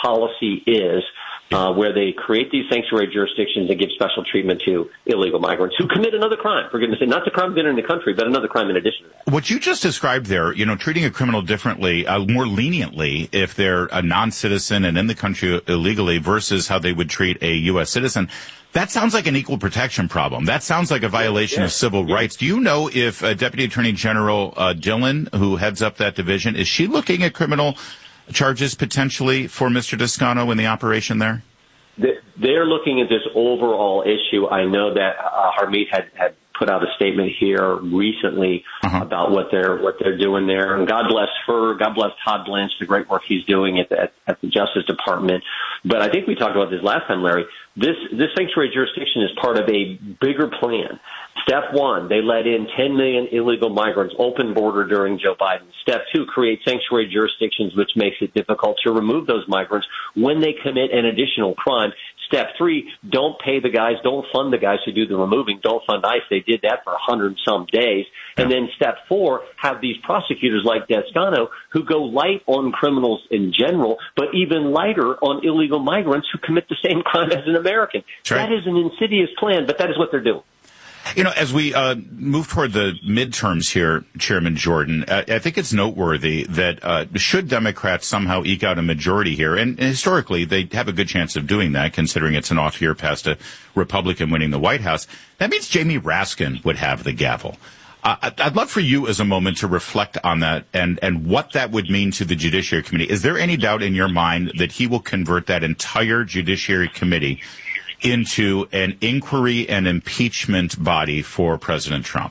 policy is, where they create these sanctuary jurisdictions and give special treatment to illegal migrants who commit another crime, for goodness sake, not the crime of entering the country, but another crime in addition to that. What you just described there, treating a criminal differently, more leniently if they're a non-citizen and in the country illegally versus how they would treat a U.S. citizen, that sounds like an equal protection problem. That sounds like a violation of civil rights. Do you know if Deputy Attorney General Dillon, who heads up that division, is she looking at criminal charges potentially for Mr. Descano in the operation there? They're looking at this overall issue. I know that Harmeet had put out a statement here recently about what they're doing there. And God bless her. God bless Todd Blanche, the great work he's doing at the Justice Department. But I think we talked about this last time, Larry. This sanctuary jurisdiction is part of a bigger plan. Step one, they let in 10 million illegal migrants, open border during Joe Biden. Step two, create sanctuary jurisdictions, which makes it difficult to remove those migrants when they commit an additional crime. Step three, don't pay the guys, don't fund the guys who do the removing, don't fund ICE. They did that for 100 and some days. And then step four, have these prosecutors like Descano who go light on criminals in general, but even lighter on illegal migrants who commit the same crime as an American. That is an insidious plan, but that is what they're doing. As we move toward the midterms here, Chairman Jordan, I think it's noteworthy that should Democrats somehow eke out a majority here, and historically they have a good chance of doing that, considering it's an off year past a Republican winning the White House, that means Jamie Raskin would have the gavel. I'd love for you as a moment to reflect on that and what that would mean to the Judiciary Committee. Is there any doubt in your mind that he will convert that entire Judiciary Committee into an inquiry and impeachment body for President Trump?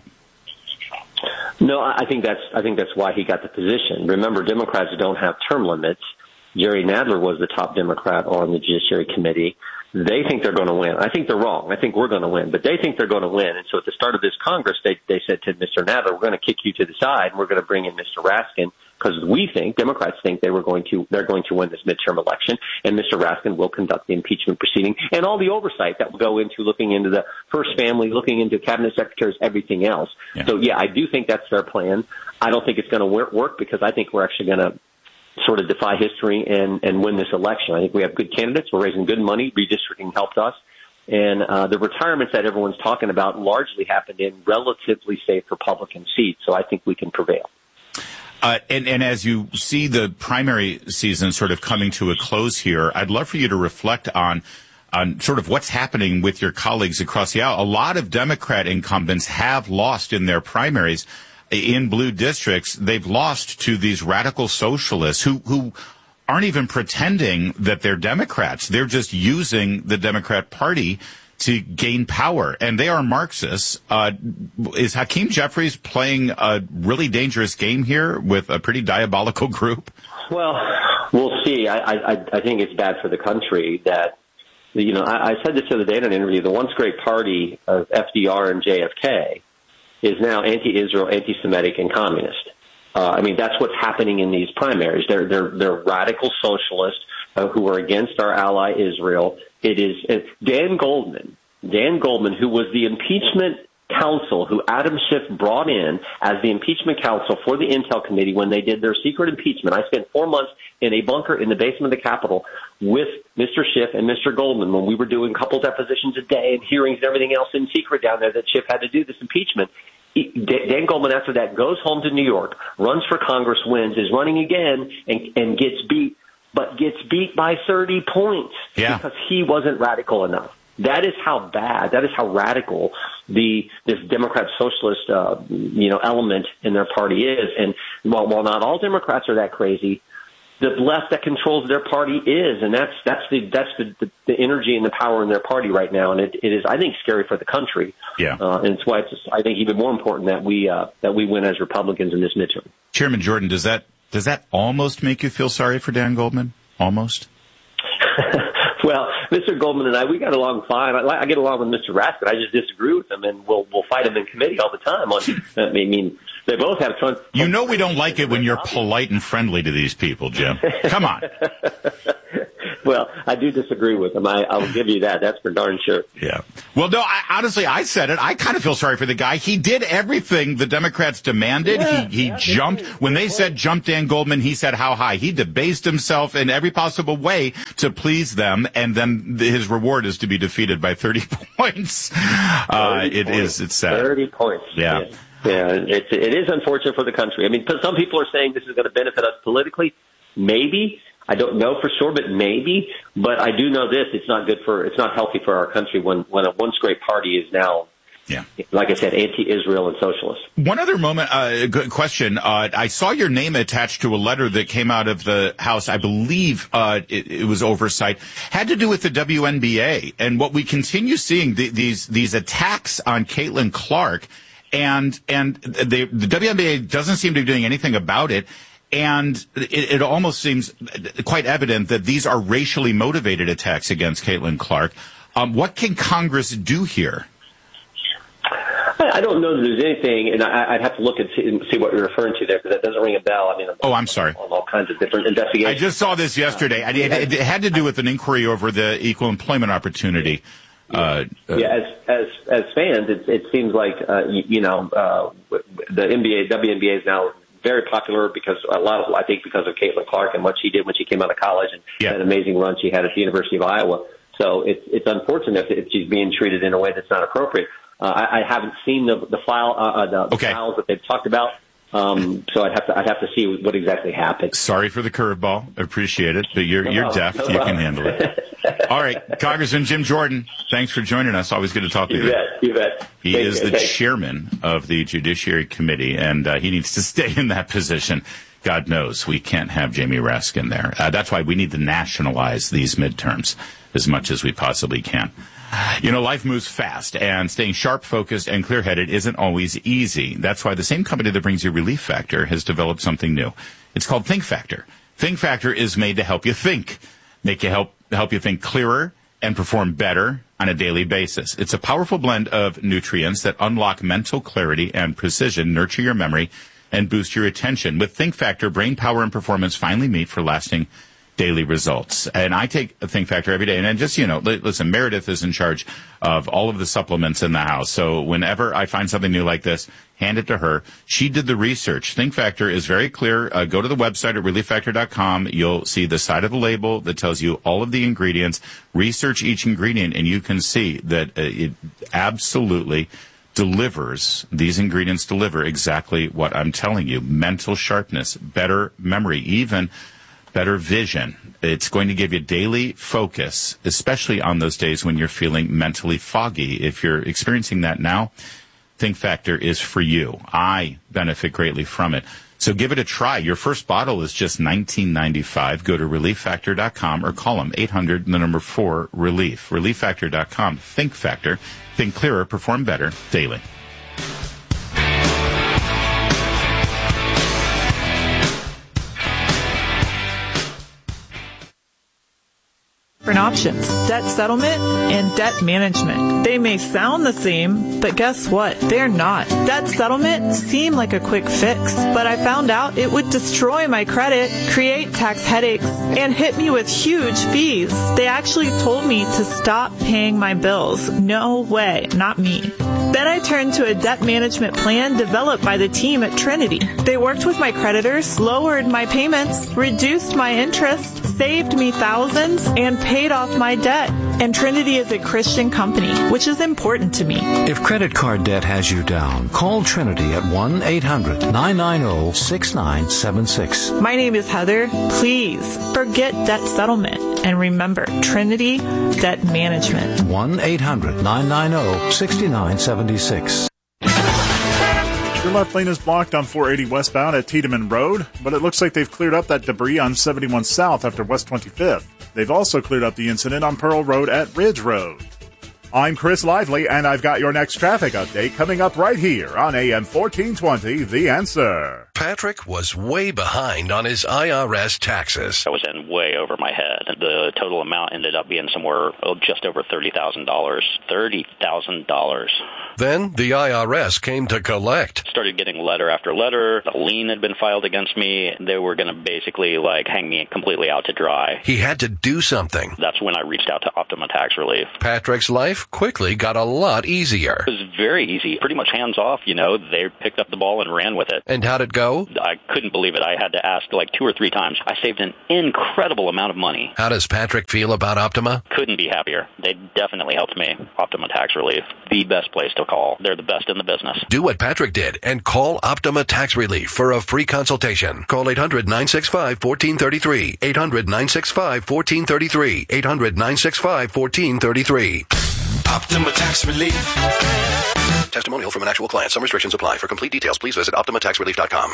No, I think that's why he got the position. Remember, Democrats don't have term limits. Jerry Nadler was the top Democrat on the Judiciary Committee. They think they're going to win. I think they're wrong. I think we're going to win, but they think they're going to win. And so at the start of this Congress, they said to Mr. Nadler, we're going to kick you to the side and we're going to bring in Mr. Raskin, because Democrats think they're going to win this midterm election, and Mr. Raskin will conduct the impeachment proceeding and all the oversight that will go into looking into the first family, looking into cabinet secretaries, everything else. Yeah. So, I do think that's their plan. I don't think it's going to work because I think we're actually going to sort of defy history and win this election. I think we have good candidates. We're raising good money. Redistricting helped us. And the retirements that everyone's talking about largely happened in relatively safe Republican seats. So I think we can prevail. And as you see the primary season sort of coming to a close here, I'd love for you to reflect on sort of what's happening with your colleagues across the aisle. A lot of Democrat incumbents have lost in their primaries in blue districts. They've lost to these radical socialists who aren't even pretending that they're Democrats. They're just using the Democrat Party to gain power, and they are Marxists. Is Hakeem Jeffries playing a really dangerous game here with a pretty diabolical group? Well, we'll see. I think it's bad for the country that, I said this the other day in an interview, the once great party of FDR and JFK is now anti-Israel, anti-Semitic, and communist. That's what's happening in these primaries. They're radical socialists who are against our ally Israel. It is Dan Goldman, who was the impeachment counsel who Adam Schiff brought in as the impeachment counsel for the Intel Committee when they did their secret impeachment. I spent 4 months in a bunker in the basement of the Capitol with Mr. Schiff and Mr. Goldman when we were doing a couple depositions a day and hearings and everything else in secret down there that Schiff had to do this impeachment. Dan Goldman, after that, goes home to New York, runs for Congress, wins, is running again, and gets beat, but gets beat by 30 points because he wasn't radical enough. That is how bad, that is how radical this Democrat socialist, element in their party is. And while not all Democrats are that crazy, the left that controls their party is, and that's the energy and the power in their party right now, and it is, I think, scary for the country. Yeah, and it's why it's, I think, even more important that we win as Republicans in this midterm. Chairman Jordan, does that almost make you feel sorry for Dan Goldman? Almost. Well, Mr. Goldman and we got along fine. I get along with Mr. Raskin. I just disagree with him, and we'll fight him in committee all the time. They both have tons. You know we don't like it when you're polite and friendly to these people, Jim. Come on. Well, I do disagree with him. I'll give you that. That's for darn sure. Yeah. Well, no, honestly, I said it. I kind of feel sorry for the guy. He did everything the Democrats demanded. He jumped. When they said jump Dan Goldman, he said how high. He debased himself in every possible way to please them, and then his reward is to be defeated by 30 points. It's sad. 30 points. Yeah. Yeah, it is unfortunate for the country. I mean, some people are saying this is going to benefit us politically. Maybe. I don't know for sure, but maybe. But I do know this: it's not healthy for our country when a once great party is now, like I said, anti-Israel and socialist. One other good question. I saw your name attached to a letter that came out of the House. I believe it was oversight. Had to do with the WNBA and what we continue seeing these attacks on Caitlin Clark. And the WNBA doesn't seem to be doing anything about it. And it almost seems quite evident that these are racially motivated attacks against Caitlin Clark. What can Congress do here? I don't know that there's anything, and I'd have to look and see what you're referring to there, because that doesn't ring a bell. I mean, I'm sorry. On all kinds of different investigations. I just saw this yesterday. It had to do with an inquiry over the equal employment opportunity. As fans, it seems like the WNBA is now very popular because I think because of Caitlin Clark and what she did when she came out of college and that amazing run she had at the University of Iowa. So it's unfortunate if she's being treated in a way that's not appropriate. I haven't seen the files that they've talked about. So I'd have to see what exactly happened. Sorry for the curveball. Appreciate it, but you're deaf. You can handle it. All right, Congressman Jim Jordan, thanks for joining us. Always good to talk to you. You bet. He is the chairman of the Judiciary Committee, and he needs to stay in that position. God knows we can't have Jamie Raskin there. That's why we need to nationalize these midterms as much as we possibly can. You know, life moves fast, and staying sharp, focused, and clear-headed isn't always easy. That's why the same company that brings you Relief Factor has developed something new. It's called Think Factor. Think Factor is made to help you think, help you think clearer and perform better on a daily basis. It's a powerful blend of nutrients that unlock mental clarity and precision, nurture your memory, and boost your attention. With Think Factor, brain power and performance finally meet for lasting daily results. And I take a Think Factor every day. And just, listen, Meredith is in charge of all of the supplements in the house. So whenever I find something new like this, hand it to her. She did the research. Think Factor is very clear. Go to the website at relieffactor.com. You'll see the side of the label that tells you all of the ingredients. Research each ingredient, and you can see that it absolutely delivers. These ingredients deliver exactly what I'm telling you. Mental sharpness, better memory, even better vision. It's going to give you daily focus, especially on those days when you're feeling mentally foggy. If you're experiencing that now, Think Factor is for you. I benefit greatly from it. So give it a try. Your first bottle is just $19.95. Go to relieffactor.com or call them 800-4-RELIEF. Relieffactor.com. Think Factor. Think clearer, perform better daily. Different options: debt settlement and debt management. They may sound the same, but guess what? They're not. Debt settlement seemed like a quick fix, but I found out it would destroy my credit, create tax headaches, and hit me with huge fees. They actually told me to stop paying my bills. No way, not me. Then I turned to a debt management plan developed by the team at Trinity. They worked with my creditors, lowered my payments, reduced my interest, saved me thousands, and paid off my debt. And Trinity is a Christian company, which is important to me. If credit card debt has you down, call Trinity at 1-800-990-6976. My name is Heather. Please forget debt settlement. And remember, Trinity Debt Management. 1-800-990-6976. Your left lane is blocked on 480 westbound at Tiedemann Road, but it looks like they've cleared up that debris on 71 South after West 25th. They've also cleared up the incident on Pearl Road at Ridge Road. I'm Chris Lively, and I've got your next traffic update coming up right here on AM 1420, The Answer. Patrick was way behind on his IRS taxes. I was in way over over my head. The total amount ended up being somewhere just over $30,000. $30,000. Then the IRS came to collect. Started getting letter after letter. A lien had been filed against me. They were going to basically hang me completely out to dry. He had to do something. That's when I reached out to Optima Tax Relief. Patrick's life quickly got a lot easier. It was very easy, pretty much hands off. They picked up the ball and ran with it. And how'd it go? I couldn't believe it. I had to ask 2 or 3 times. I saved an incredible amount of money. How does Patrick feel about Optima? Couldn't be happier. They definitely helped me. Optima Tax Relief, the best place to call. They're the best in the business. Do what Patrick did and call Optima Tax Relief for a free consultation. Call 800-965-1433. 800-965-1433. 800-965-1433. Optima Tax Relief. Testimonial from an actual client. Some restrictions apply. For complete details, please visit OptimaTaxRelief.com.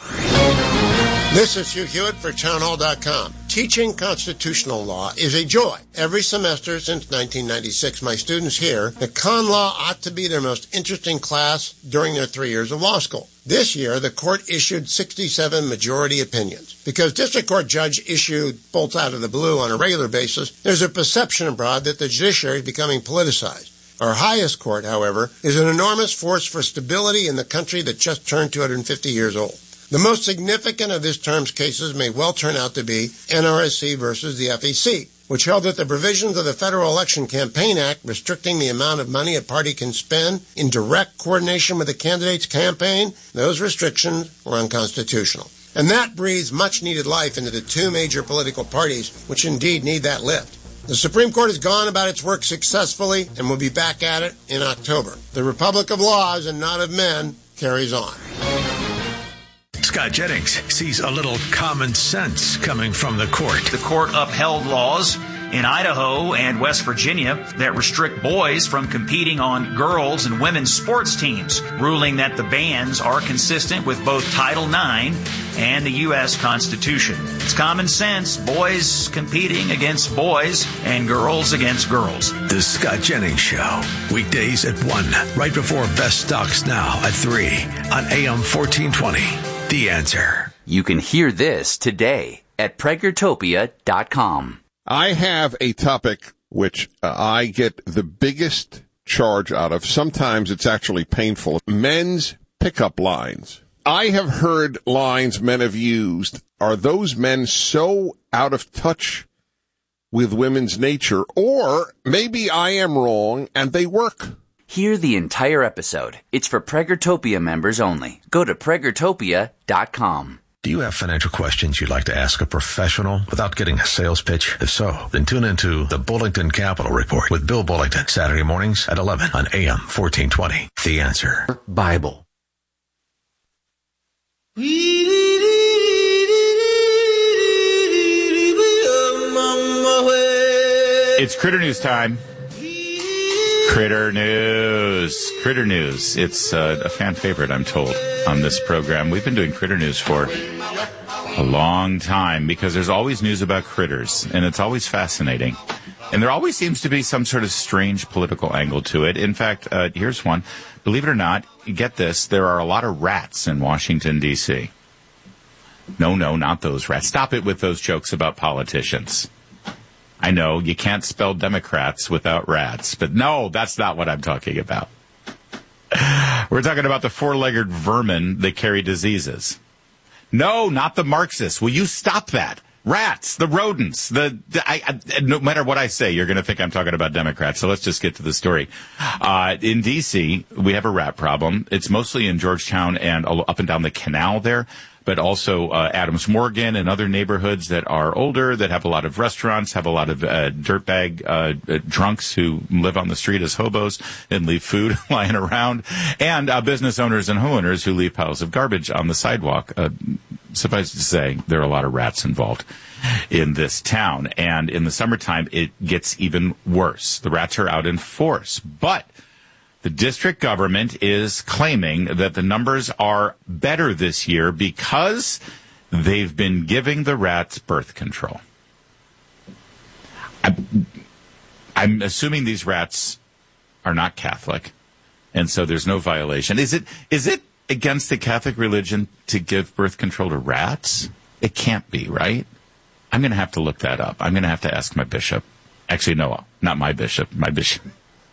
This is Hugh Hewitt for townhall.com. Teaching constitutional law is a joy. Every semester since 1996, my students hear that con law ought to be their most interesting class during their 3 years of law school. This year, the court issued 67 majority opinions. Because district court judge issued bolts out of the blue on a regular basis, there's a perception abroad that the judiciary is becoming politicized. Our highest court, however, is an enormous force for stability in the country that just turned 250 years old. The most significant of this term's cases may well turn out to be NRSC versus the FEC, which held that the provisions of the Federal Election Campaign Act restricting the amount of money a party can spend in direct coordination with the candidate's campaign, those restrictions were unconstitutional. And that breathes much-needed life into the 2 major political parties, which indeed need that lift. The Supreme Court has gone about its work successfully and will be back at it in October. The Republic of Laws and not of men carries on. Scott Jennings sees a little common sense coming from the court. The court upheld laws in Idaho and West Virginia that restrict boys from competing on girls' and women's sports teams, ruling that the bans are consistent with both Title IX and the U.S. Constitution. It's common sense, boys competing against boys and girls against girls. The Scott Jennings Show, weekdays at 1, right before Best Stocks Now at 3 on AM 1420. The Answer. You can hear this today at PregerTopia.com. I have a topic which I get the biggest charge out of. Sometimes it's actually painful. Men's pickup lines. I have heard lines men have used. Are those men so out of touch with women's nature? Or maybe I am wrong and they work. Hear the entire episode. It's for Pregertopia members only. Go to PregerTopia.com. Do you have financial questions you'd like to ask a professional without getting a sales pitch? If so, then tune into the Bullington Capital Report with Bill Bullington, Saturday mornings at 11 on AM 1420. The Answer. Bible. It's Critter News time. Critter News. Critter News. It's a fan favorite, I'm told, on this program. We've been doing Critter News for a long time because there's always news about critters, and it's always fascinating. And there always seems to be some sort of strange political angle to it. In fact, here's one. Believe it or not, get this, there are a lot of rats in Washington, D.C. No, not those rats. Stop it with those jokes about politicians. I know you can't spell Democrats without rats, but no, that's not what I'm talking about. We're talking about the 4-legged vermin that carry diseases. No, not the Marxists. Will you stop that? Rats, the rodents, no matter what I say, you're going to think I'm talking about Democrats. So let's just get to the story. In D.C., we have a rat problem. It's mostly in Georgetown and up and down the canal there, but also Adams Morgan and other neighborhoods that are older, that have a lot of restaurants, have a lot of dirtbag drunks who live on the street as hobos and leave food lying around, and business owners and homeowners who leave piles of garbage on the sidewalk. Suffice to say, there are a lot of rats involved in this town. And in the summertime, it gets even worse. The rats are out in force. But the district government is claiming that the numbers are better this year because they've been giving the rats birth control. I'm assuming these rats are not Catholic, and so there's no violation. Is it against the Catholic religion to give birth control to rats? It can't be, right? I'm going to have to look that up. I'm going to have to ask my bishop. Actually, no, not my bishop. My bishop.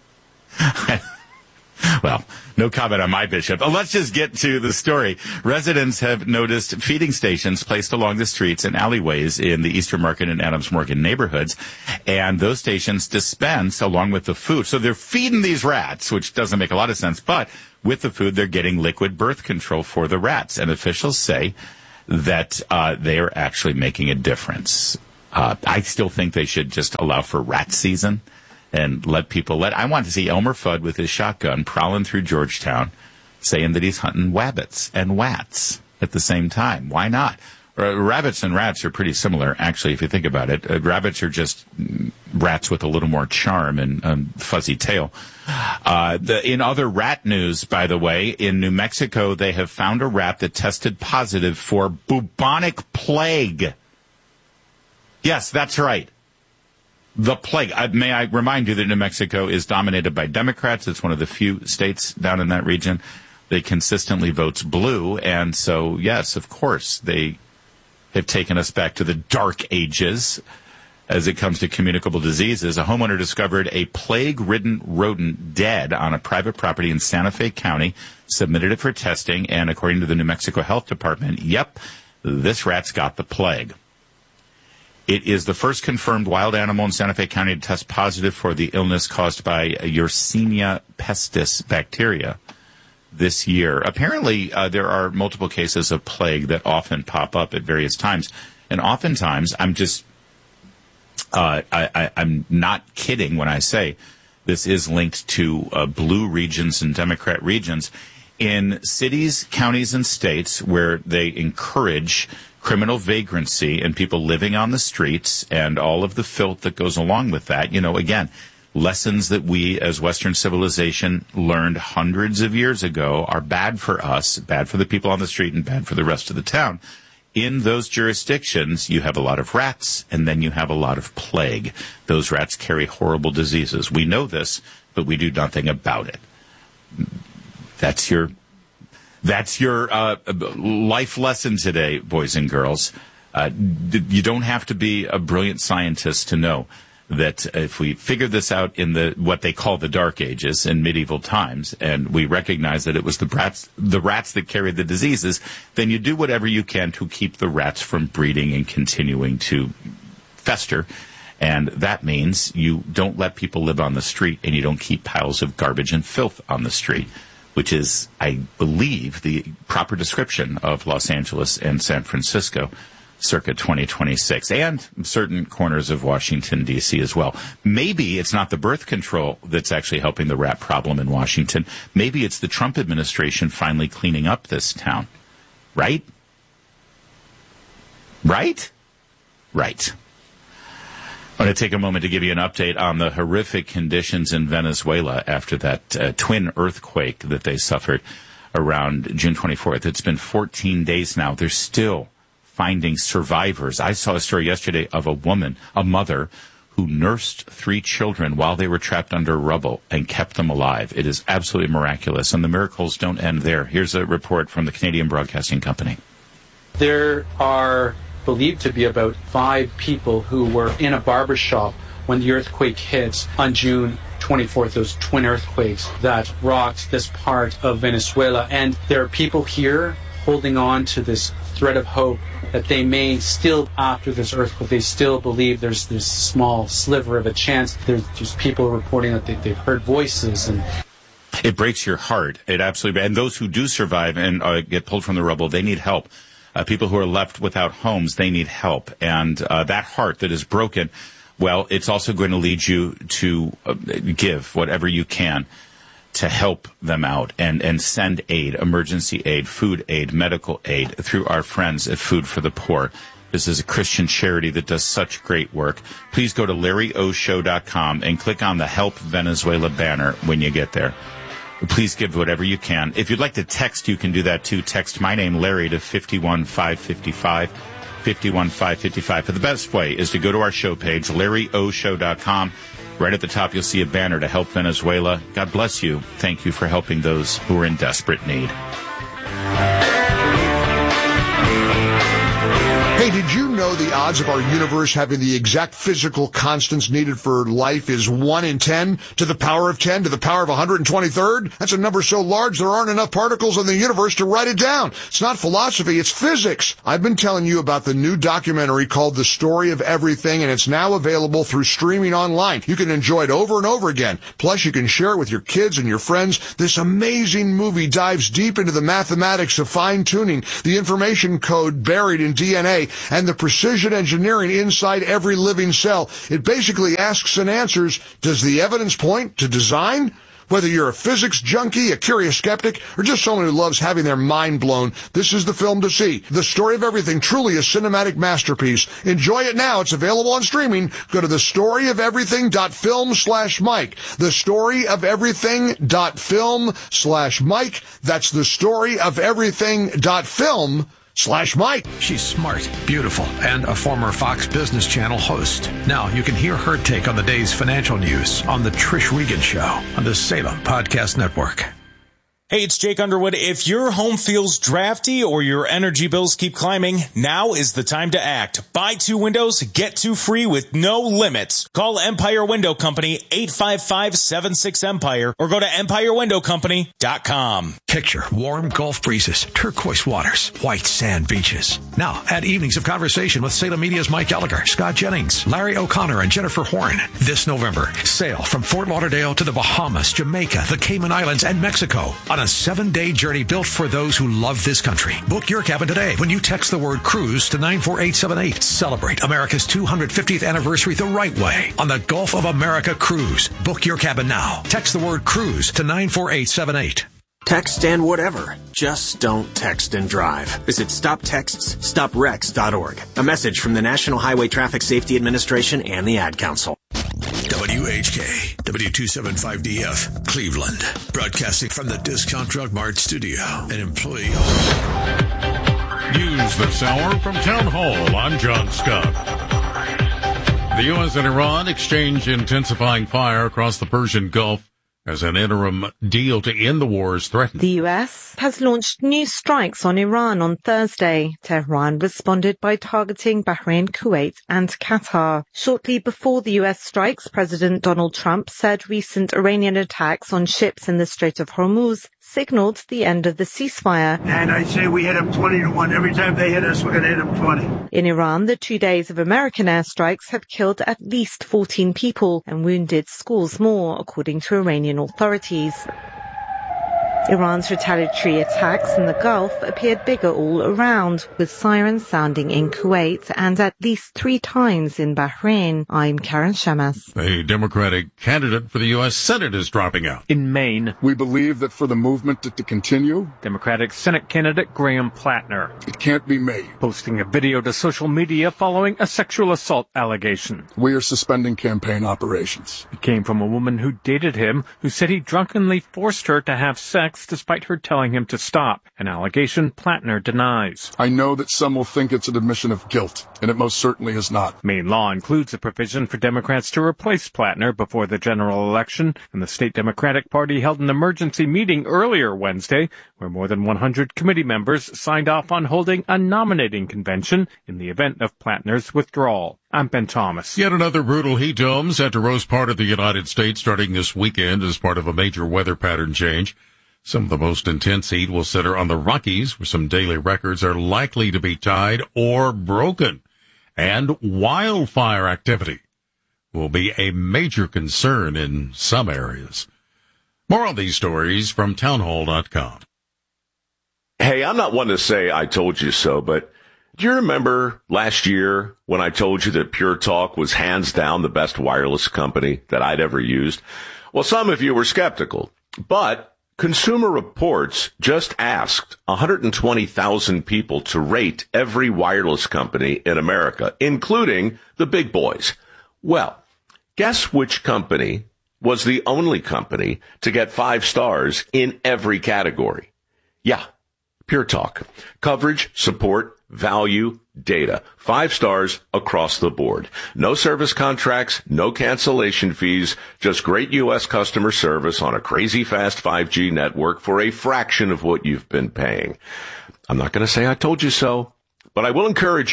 Well, no comment on my bishop. Let's just get to the story. Residents have noticed feeding stations placed along the streets and alleyways in the Eastern Market and Adams Morgan neighborhoods. And those stations dispense along with the food. So they're feeding these rats, which doesn't make a lot of sense. But with the food, they're getting liquid birth control for the rats. And officials say that they are actually making a difference. I still think they should just allow for rat season and I want to see Elmer Fudd with his shotgun prowling through Georgetown saying that he's hunting wabbits and wats at the same time. Why not? Rabbits and rats are pretty similar, actually, if you think about it. Rabbits are just rats with a little more charm and fuzzy tail. In other rat news, by the way, in New Mexico, they have found a rat that tested positive for bubonic plague. Yes, that's right. The plague. May I remind you that New Mexico is dominated by Democrats. It's one of the few states down in that region that consistently votes blue. And so, yes, of course, they have taken us back to the dark ages as it comes to communicable diseases. A homeowner discovered a plague-ridden rodent dead on a private property in Santa Fe County, submitted it for testing, and according to the New Mexico Health Department, yep, this rat's got the plague. It is the first confirmed wild animal in Santa Fe County to test positive for the illness caused by Yersinia pestis bacteria this year. Apparently, there are multiple cases of plague that often pop up at various times. And oftentimes, I'm not kidding when I say this is linked to blue regions and Democrat regions. In cities, counties, and states where they encourage criminal vagrancy and people living on the streets and all of the filth that goes along with that, again, lessons that we as Western civilization learned hundreds of years ago are bad for us, bad for the people on the street, and bad for the rest of the town. In those jurisdictions, you have a lot of rats, and then you have a lot of plague. Those rats carry horrible diseases. We know this, but we do nothing about it. That's your life lesson today, boys and girls. You don't have to be a brilliant scientist to know that if we figure this out in what they call the Dark Ages in medieval times, and we recognize that it was the rats that carried the diseases, then you do whatever you can to keep the rats from breeding and continuing to fester. And that means you don't let people live on the street, and you don't keep piles of garbage and filth on the street, which is, I believe, the proper description of Los Angeles and San Francisco circa 2026, and certain corners of Washington, D.C. as well. Maybe it's not the birth control that's actually helping the rat problem in Washington. Maybe it's the Trump administration finally cleaning up this town. Right? Right? Right. I want to take a moment to give you an update on the horrific conditions in Venezuela after that twin earthquake that they suffered around June 24th. It's been 14 days now. They're still finding survivors. I saw a story yesterday of a mother, who nursed 3 children while they were trapped under rubble and kept them alive. It is absolutely miraculous, and the miracles don't end there. Here's a report from the Canadian Broadcasting Company. There are believed to be about 5 people who were in a barber shop when the earthquake hit on June 24th, those twin earthquakes that rocked this part of Venezuela. And there are people here holding on to this thread of hope that they may still, after this earthquake, they still believe there's this small sliver of a chance. There's just people reporting that they've heard voices. And it breaks your heart. It absolutely. And those who do survive and get pulled from the rubble, they need help. People who are left without homes, they need help. And that heart that is broken, well, it's also going to lead you to give whatever you can to help them out and send aid, emergency aid, food aid, medical aid through our friends at Food for the Poor. This is a Christian charity that does such great work. Please go to LarryOShow.com and click on the Help Venezuela banner when you get there. Please give whatever you can. If you'd like to text, you can do that too. Text my name, Larry, to 51555, 51555. But the best way is to go to our show page, LarryOShow.com. Right at the top, you'll see a banner to help Venezuela. God bless you. Thank you for helping those who are in desperate need. Hey, did you know the odds of our universe having the exact physical constants needed for life is 1 in 10 to the power of 10 to the power of 123rd? That's a number so large there aren't enough particles in the universe to write it down. It's not philosophy, it's physics. I've been telling you about the new documentary called The Story of Everything, and it's now available through streaming online. You can enjoy it over and over again. Plus, you can share it with your kids and your friends. This amazing movie dives deep into the mathematics of fine-tuning, the information code buried in DNA, and the precision engineering inside every living cell. It basically asks and answers, does the evidence point to design? Whether you're a physics junkie, a curious skeptic, or just someone who loves having their mind blown, this is the film to see. The Story of Everything, truly a cinematic masterpiece. Enjoy it now. It's available on streaming. Go to thestoryofeverything.film/Mike. Thestoryofeverything.film/Mike. That's thestoryofeverything.film/Mike. She's smart, beautiful, and a former Fox Business Channel host. Now you can hear her take on the day's financial news on The Trish Regan Show on the Salem Podcast Network. Hey, it's Jake Underwood. If your home feels drafty or your energy bills keep climbing, now is the time to act. Buy 2 windows, get 2 free with no limits. Call Empire Window Company, 855-76-EMPIRE, or go to EmpireWindowCompany.com. Picture warm Gulf breezes, turquoise waters, white sand beaches. Now, add evenings of conversation with Salem Media's Mike Gallagher, Scott Jennings, Larry O'Connor, and Jennifer Horn. This November, sail from Fort Lauderdale to the Bahamas, Jamaica, the Cayman Islands, and Mexico on a 7-day journey built for those who love this country. Book your cabin today when you text the word cruise to 94878. Celebrate America's 250th anniversary the right way on the Gulf of America Cruise. Book your cabin now. Text the word cruise to 94878. Text and whatever. Just don't text and drive. Visit StopTextsStopWrecks.org. A message from the National Highway Traffic Safety Administration and the Ad Council. WHK, W275DF, Cleveland. Broadcasting from the Discount Drug Mart studio. An employee News this hour from Town Hall. I'm John Scott. The U.S. and Iran exchange intensifying fire across the Persian Gulf as an interim deal to end the war is threatened. The U.S. has launched new strikes on Iran on Thursday. Tehran responded by targeting Bahrain, Kuwait, and Qatar. Shortly before the U.S. strikes, President Donald Trump said recent Iranian attacks on ships in the Strait of Hormuz signaled the end of the ceasefire. And I say we hit them 20-1. Every time they hit us, we're going to hit them 20. In Iran, the 2 days of American airstrikes have killed at least 14 people and wounded scores more, according to Iranian authorities. Iran's retaliatory attacks in the Gulf appeared bigger all around, with sirens sounding in Kuwait and at least 3 times in Bahrain. I'm Karen Shamas. A Democratic candidate for the U.S. Senate is dropping out. In Maine, we believe that for the movement to continue, Democratic Senate candidate Graham Plattner, it can't be me, posting a video to social media following a sexual assault allegation. We are suspending campaign operations. It came from a woman who dated him, who said he drunkenly forced her to have sex despite her telling him to stop, an allegation Plattner denies. I know that some will think it's an admission of guilt, and it most certainly is not. Maine law includes a provision for Democrats to replace Plattner before the general election, and the state Democratic Party held an emergency meeting earlier Wednesday where more than 100 committee members signed off on holding a nominating convention in the event of Plattner's withdrawal. I'm Ben Thomas. Yet another brutal heat dome set to roast part of the United States starting this weekend as part of a major weather pattern change. Some of the most intense heat will center on the Rockies, where some daily records are likely to be tied or broken. And wildfire activity will be a major concern in some areas. More on these stories from townhall.com. Hey, I'm not one to say I told you so, but do you remember last year when I told you that Pure Talk was hands down the best wireless company that I'd ever used? Well, some of you were skeptical, but Consumer Reports just asked 120,000 people to rate every wireless company in America, including the big boys. Well, guess which company was the only company to get 5 stars in every category? Yeah, Pure Talk. Coverage, support, value, data. 5 stars across the board. No service contracts, no cancellation fees, just great U.S. customer service on a crazy fast 5G network for a fraction of what you've been paying. I'm not going to say I told you so, but I will encourage you,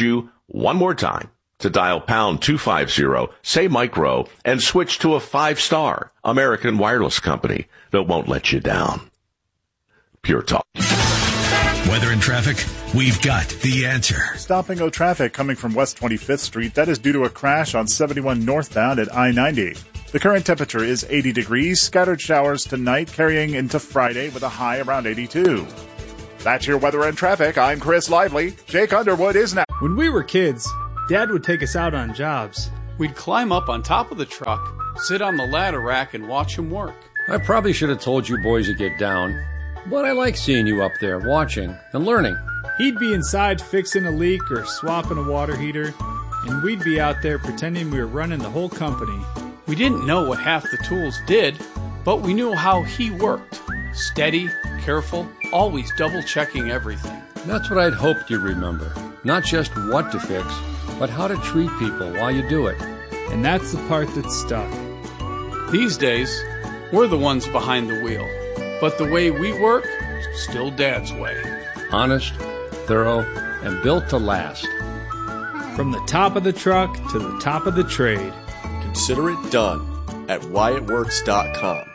One more time. To dial pound 250, say Mike Rowe, and switch to a 5-star American wireless company that won't let you down. Pure Talk. Weather and traffic, we've got the answer. Stopping O traffic coming from West 25th Street. That is due to a crash on 71 northbound at I-90. The current temperature is 80 degrees. Scattered showers tonight, carrying into Friday with a high around 82. That's your weather and traffic. I'm Chris Lively. Jake Underwood is now. When we were kids, Dad would take us out on jobs. We'd climb up on top of the truck, sit on the ladder rack, and watch him work. I probably should have told you boys to get down, but I like seeing you up there watching and learning. He'd be inside fixing a leak or swapping a water heater, and we'd be out there pretending we were running the whole company. We didn't know what half the tools did, but we knew how he worked. Steady, careful, always double-checking everything. That's what I'd hoped you'd remember. Not just what to fix, but how to treat people while you do it. And that's the part that stuck. These days, we're the ones behind the wheel. But the way we work, still Dad's way. Honest, thorough, and built to last. From the top of the truck to the top of the trade. Consider it done at WhyItWorks.com.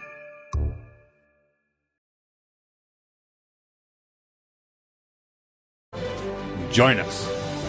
Join us.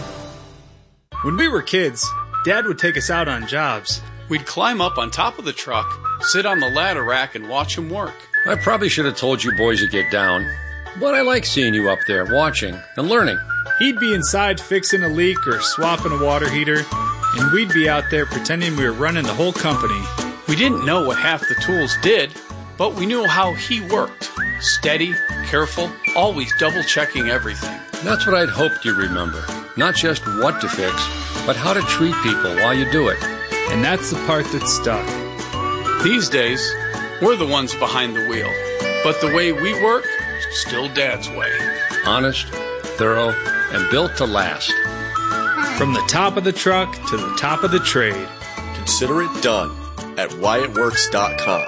When we were kids, Dad would take us out on jobs. We'd climb up on top of the truck, sit on the ladder rack, and watch him work. I probably should have told you boys to get down, but I like seeing you up there watching and learning. He'd be inside fixing a leak or swapping a water heater, and we'd be out there pretending we were running the whole company. We didn't know what half the tools did, but we knew how he worked. Steady, careful, always double-checking everything. That's what I'd hoped you'd remember. Not just what to fix, but how to treat people while you do it. And that's the part that stuck. These days, we're the ones behind the wheel. But the way we work, still Dad's way. Honest, thorough, and built to last. From the top of the truck to the top of the trade. Consider it done at WhyItWorks.com.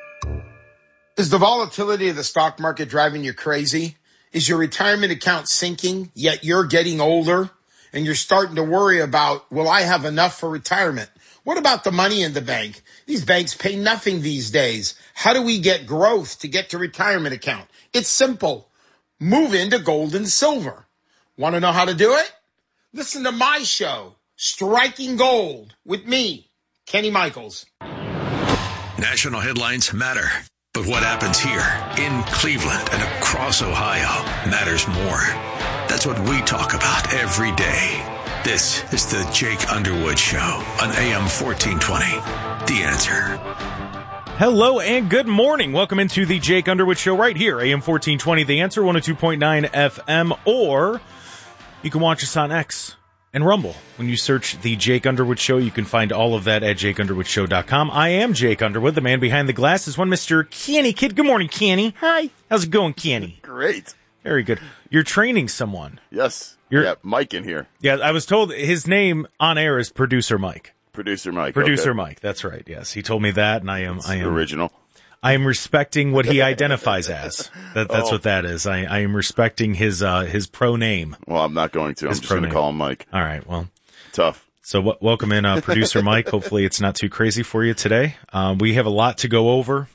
Is the volatility of the stock market driving you crazy? Is your retirement account sinking, yet you're getting older and you're starting to worry about, will I have enough for retirement? What about the money in the bank? These banks pay nothing these days. How do we get growth to get to retirement account? It's simple. Move into gold and silver. Want to know how to do it? Listen to my show, Striking Gold, with me, Kenny Michaels. National headlines matter, but what happens here in Cleveland and across Ohio matters more. That's what we talk about every day. This is the Jake Underwood Show on AM 1420. The Answer. Hello and good morning. Welcome into the Jake Underwood Show right here, AM 1420, The Answer, 102.9 FM, or you can watch us on X and Rumble. When you search the Jake Underwood Show, you can find all of that at JakeUnderwoodShow.com. I am Jake Underwood. The man behind the glass is one Mr. Kenny Kidd. Good morning, Kenny. Hi. How's it going, Kenny? Great. Very good. You're training someone. Yes. Mike in here. Yeah, I was told his name on air is Producer Mike. Producer Mike. Producer okay. Mike. That's right. Yes, he told me that, and I am original. I am respecting what he identifies as. That's what that is. I am respecting his pro name. Well, I'm not going to. I'm just going to call him Mike. All right. Well, tough. So welcome in, Producer Mike. Hopefully, it's not too crazy for you today. We have a lot to go over.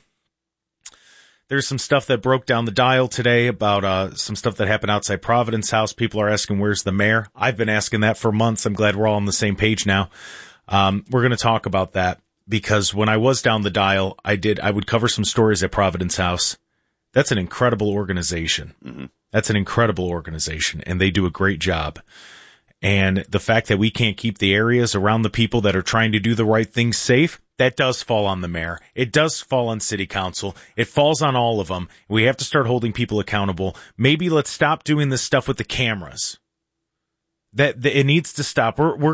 There's some stuff that broke down the dial today about some stuff that happened outside Providence House. People are asking, where's the mayor? I've been asking that for months. I'm glad we're all on the same page now. We're going to talk about that because when I was down the dial, I would cover some stories at Providence House. That's an incredible organization. Mm-hmm. That's an incredible organization, and they do a great job. And the fact that we can't keep the areas around the people that are trying to do the right thing safe, that does fall on the mayor. It does fall on city council. It falls on all of them. We have to start holding people accountable. Maybe let's stop doing this stuff with the cameras. That it needs to stop.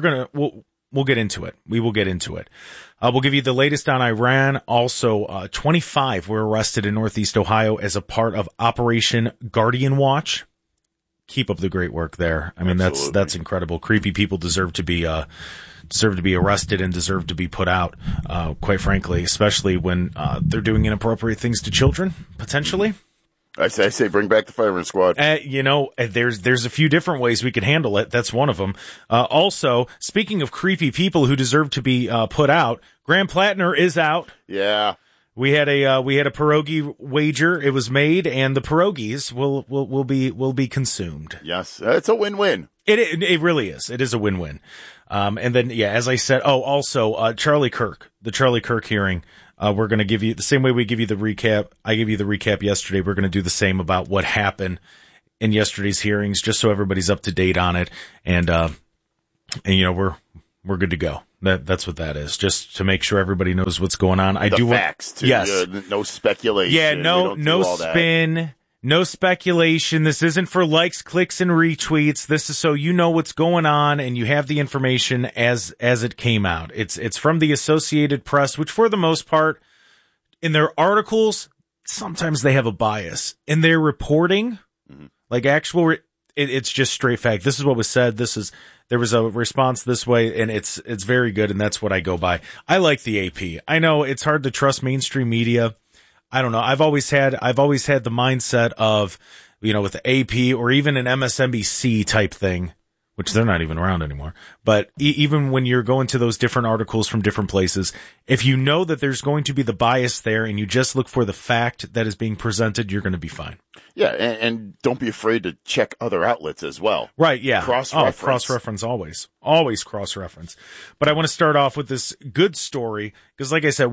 We'll get into it. We will get into it. We'll give you the latest on Iran. Also, 25 were arrested in Northeast Ohio as a part of Operation Guardian Watch. Keep up the great work there. I mean, Absolutely. that's incredible. Creepy people deserve to be arrested and deserve to be put out, quite frankly, especially when they're doing inappropriate things to children, potentially. I say bring back the firing squad. There's a few different ways we could handle it. That's one of them. Also, speaking of creepy people who deserve to be put out, Graham Plattner is out. Yeah. We had a pierogi wager. It was made, and the pierogies will be consumed. Yes, it's a win-win. It really is. It is a win-win. And then, as I said, also, Charlie Kirk, the Charlie Kirk hearing. We're going to give you the same way we give you the recap. I gave you the recap yesterday. We're going to do the same about what happened in yesterday's hearings, just so everybody's up to date on it. And we're good to go. That's what that is. Just to make sure everybody knows what's going on. Facts too. Yes. No speculation. Yeah. No spin. No speculation. This isn't for likes, clicks, and retweets. This is so you know what's going on and you have the information as it came out. It's from the Associated Press, which for the most part, in their articles, sometimes they have a bias. In their reporting, like actual, it's just straight fact. This is what was said. There was a response this way, and it's very good, and that's what I go by. I like the AP. I know it's hard to trust mainstream media. I don't know. I've always had the mindset of, with the AP or even an MSNBC type thing, which they're not even around anymore. But even when you're going to those different articles from different places, if you know that there's going to be the bias there and you just look for the fact that is being presented, you're going to be fine. Yeah, and don't be afraid to check other outlets as well. Right, yeah. Cross-reference. Cross-reference always. Always cross-reference. But I want to start off with this good story, because like I said,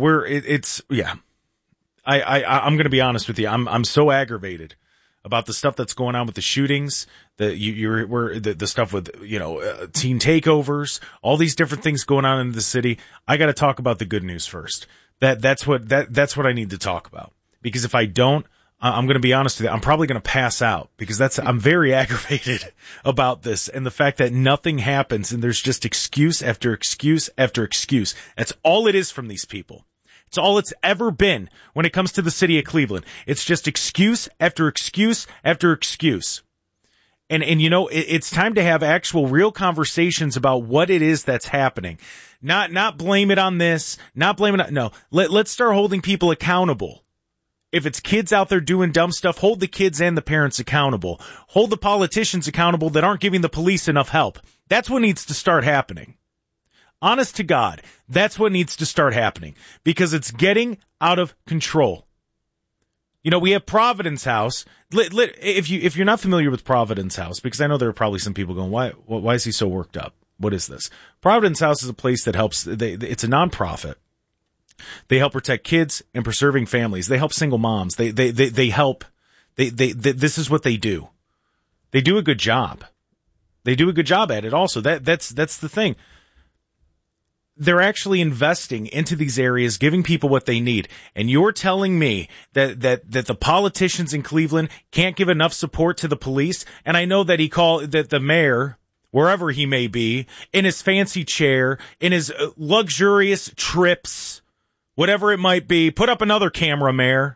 I'm going to be honest with you. I'm so aggravated about the stuff that's going on with the shootings, the stuff with, teen takeovers, all these different things going on in the city. I got to talk about the good news first. That's what I need to talk about. Because if I don't, I'm going to be honest with you, I'm probably going to pass out because I'm very aggravated about this and the fact that nothing happens and there's just excuse after excuse after excuse. That's all it is from these people. It's all it's ever been when it comes to the city of Cleveland. It's just excuse after excuse after excuse. And it's time to have actual real conversations about what it is that's happening. Not blame it on this, not blame it on, no. Let's start holding people accountable. If it's kids out there doing dumb stuff, hold the kids and the parents accountable. Hold the politicians accountable that aren't giving the police enough help. That's what needs to start happening. Honest to God, that's what needs to start happening because it's getting out of control. We have Providence House. If you're not familiar with Providence House, because I know there are probably some people going, why is he so worked up? What is this? Providence House is a place that helps. It's a nonprofit. They help protect kids and preserving families. They help single moms. They help. This is what they do. They do a good job. They do a good job at it. Also, that's the thing. They're actually investing into these areas, giving people what they need. And you're telling me that the politicians in Cleveland can't give enough support to the police? And I know that that the mayor, wherever he may be, in his fancy chair, in his luxurious trips, whatever it might be, put up another camera, Mayor.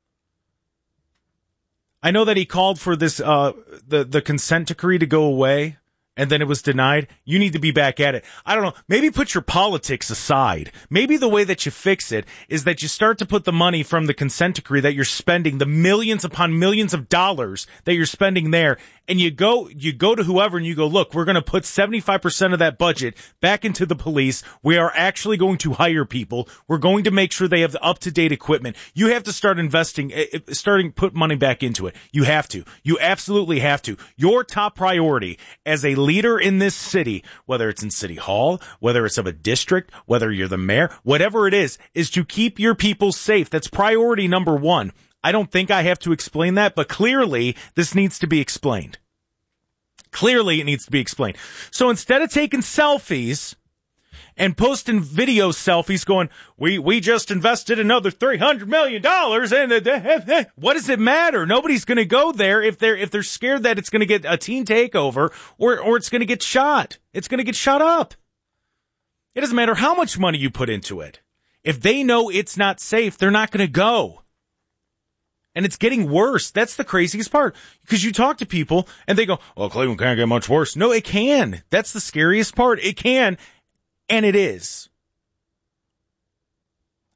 I know that he called for this, the consent decree to go away. And then it was denied. You need to be back at it. I don't know. Maybe put your politics aside. Maybe the way that you fix it is that you start to put the money from the consent decree that you're spending, the millions upon millions of dollars that you're spending there, and you go to whoever and you go, look, we're going to put 75% of that budget back into the police. We are actually going to hire people. We're going to make sure they have the up-to-date equipment. You have to start investing, put money back into it. You have to. You absolutely have to. Your top priority as a leader in this city, whether it's in City Hall, whether it's of a district, whether you're the mayor, whatever it is to keep your people safe. That's priority number one. I don't think I have to explain that, but clearly this needs to be explained. Clearly it needs to be explained. So instead of taking selfies and posting video selfies going, we just invested another $300 million and what does it matter? Nobody's going to go there if they're scared that it's going to get a teen takeover or it's going to get shot. It's going to get shot up. It doesn't matter how much money you put into it. If they know it's not safe, they're not going to go. And it's getting worse. That's the craziest part. Because you talk to people and they go, well, Cleveland can't get much worse. No, it can. That's the scariest part. It can. And it is.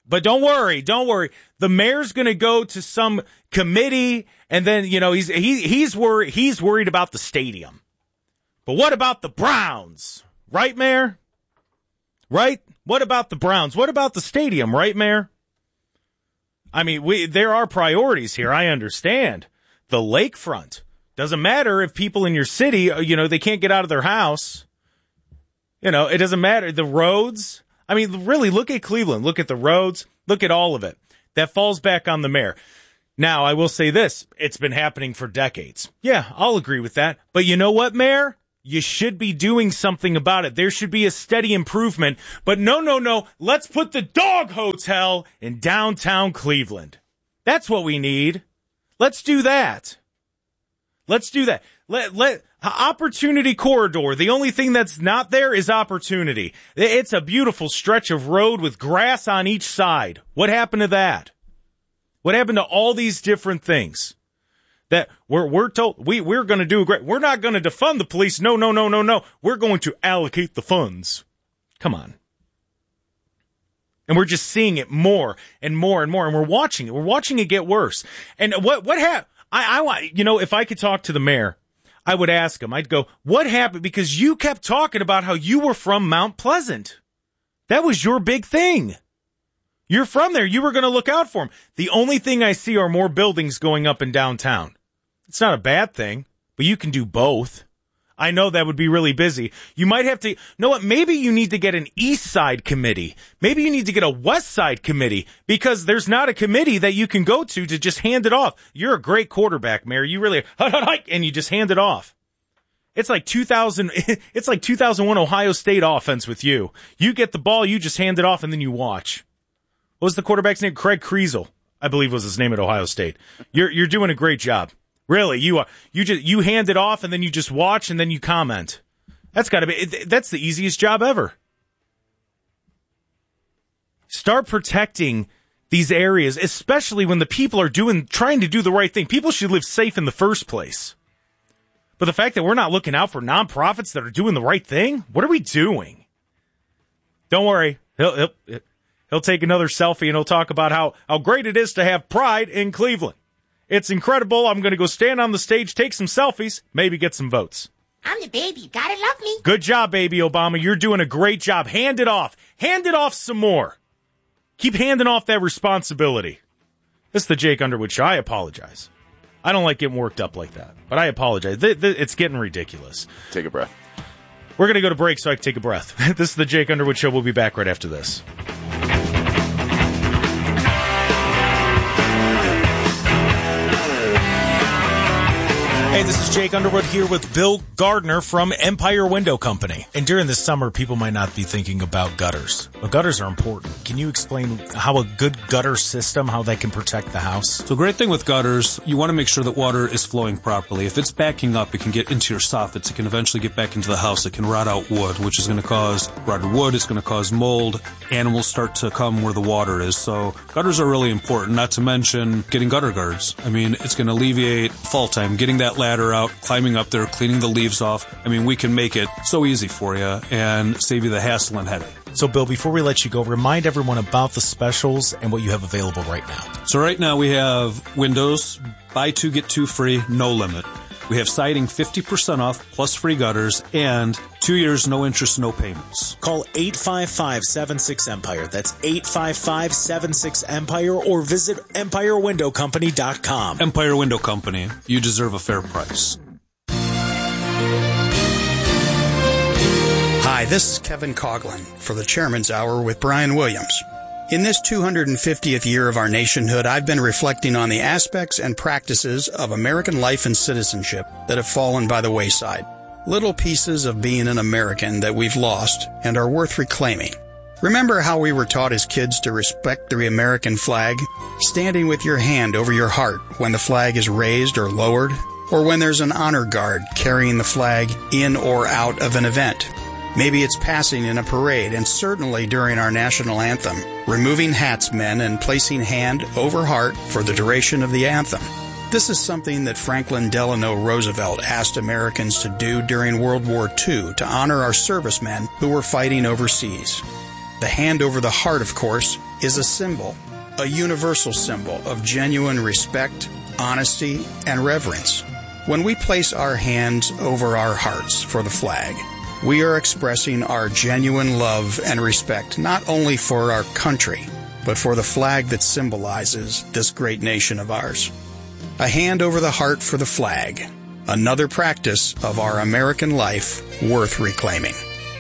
But don't worry. The mayor's going to go to some committee, and then, he's worried about the stadium. But what about the Browns? Right, Mayor? Right? What about the Browns? What about the stadium? Right, Mayor? I mean, there are priorities here. I understand. The lakefront. Doesn't matter if people in your city, they can't get out of their house. It doesn't matter. The roads. I mean, really, look at Cleveland. Look at the roads. Look at all of it. That falls back on the mayor. Now, I will say this. It's been happening for decades. Yeah, I'll agree with that. But you know what, Mayor? You should be doing something about it. There should be a steady improvement. But no. Let's put the dog hotel in downtown Cleveland. That's what we need. Let's do that. Let Opportunity Corridor. The only thing that's not there is Opportunity. It's a beautiful stretch of road with grass on each side. What happened to that? What happened to all these different things that we're told we're going to do great? We're not going to defund the police. No. We're going to allocate the funds. Come on. And we're just seeing it more and more and more, and we're watching it. We're watching it get worse. And what happened? I want, if I could talk to the mayor, I would ask him. I'd go, what happened? Because you kept talking about how you were from Mount Pleasant. That was your big thing. You're from there. You were going to look out for him. The only thing I see are more buildings going up in downtown. It's not a bad thing, but you can do both. I know that would be really busy. You might have to, you know what? Maybe you need to get an east side committee. Maybe you need to get a west side committee, because there's not a committee that you can go to just hand it off. You're a great quarterback, Mayor. You really, and you just hand it off. It's like 2001 Ohio State offense with you. You get the ball, you just hand it off, and then you watch. What was the quarterback's name? Craig Kriesel, I believe was his name at Ohio State. You're doing a great job. Really, you are. You hand it off, and then you just watch, and then you comment. That's the easiest job ever. Start protecting these areas, especially when the people are trying to do the right thing. People should live safe in the first place. But the fact that we're not looking out for nonprofits that are doing the right thing, what are we doing? Don't worry, he'll take another selfie, and he'll talk about how great it is to have pride in Cleveland. It's incredible. I'm going to go stand on the stage, take some selfies, maybe get some votes. I'm the baby. You gotta love me. Good job, baby Obama. You're doing a great job. Hand it off. Hand it off some more. Keep handing off that responsibility. This is the Jake Underwood Show. I apologize. I don't like getting worked up like that, but I apologize. It's getting ridiculous. Take a breath. We're going to go to break so I can take a breath. This is the Jake Underwood Show. We'll be back right after this. Hey, this is Jake Underwood here with Bill Gardner from Empire Window Company. And during the summer, people might not be thinking about gutters. But gutters are important. Can you explain how a good gutter system, how that can protect the house? So great thing with gutters, you want to make sure that water is flowing properly. If it's backing up, it can get into your soffits. It can eventually get back into the house. It can rot out wood, which is going to cause rotted wood. It's going to cause mold. Animals start to come where the water is. So gutters are really important, not to mention getting gutter guards. I mean, it's going to alleviate fall time, getting that ladder out, climbing up there, cleaning the leaves off. I mean, we can make it so easy for you and save you the hassle and headache. So, Bill, before we let you go, remind everyone about the specials and what you have available right now. So right now we have windows, buy two, get two free, no limit. We have siding 50% off, plus free gutters, and 2 years, no interest, no payments. Call 855-76-EMPIRE. That's 855-76-EMPIRE, or visit EmpireWindowCompany.com. Empire Window Company. You deserve a fair price. Hi, this is Kevin Coughlin for the Chairman's Hour with Brian Williams. In this 250th year of our nationhood, I've been reflecting on the aspects and practices of American life and citizenship that have fallen by the wayside. Little pieces of being an American that we've lost and are worth reclaiming. Remember how we were taught as kids to respect the American flag? Standing with your hand over your heart when the flag is raised or lowered? Or when there's an honor guard carrying the flag in or out of an event? Maybe it's passing in a parade, and certainly during our national anthem, removing hats, men, and placing hand over heart for the duration of the anthem. This is something that Franklin Delano Roosevelt asked Americans to do during World War II to honor our servicemen who were fighting overseas. The hand over the heart, of course, is a symbol, a universal symbol of genuine respect, honesty, and reverence. When we place our hands over our hearts for the flag, we are expressing our genuine love and respect not only for our country, but for the flag that symbolizes this great nation of ours. A hand over the heart for the flag, another practice of our American life worth reclaiming.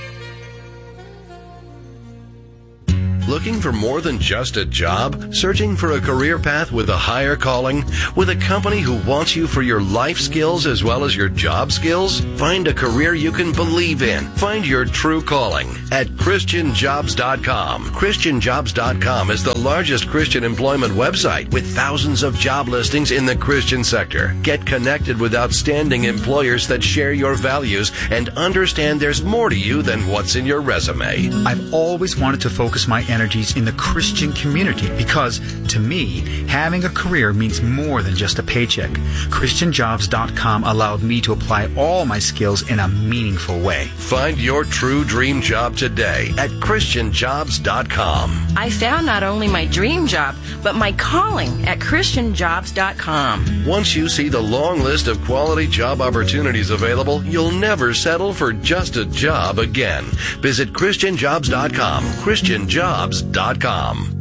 Looking for more than just a job? Searching for a career path with a higher calling? With a company who wants you for your life skills as well as your job skills? Find a career you can believe in. Find your true calling at ChristianJobs.com. ChristianJobs.com is the largest Christian employment website with thousands of job listings in the Christian sector. Get connected with outstanding employers that share your values and understand there's more to you than what's in your resume. I've always wanted to focus my energies in the Christian community because, to me, having a career means more than just a paycheck. ChristianJobs.com allowed me to apply all my skills in a meaningful way. Find your true dream job today at ChristianJobs.com. I found not only my dream job, but my calling at ChristianJobs.com. Once you see the long list of quality job opportunities available, you'll never settle for just a job again. Visit ChristianJobs.com. ChristianJobs.com.